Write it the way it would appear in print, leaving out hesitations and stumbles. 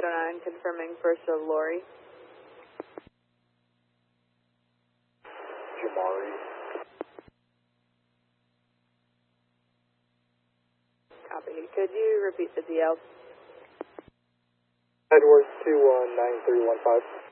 809 confirming first of Lori. Jamari. Copy. Could you repeat the DL? Edwards 219315.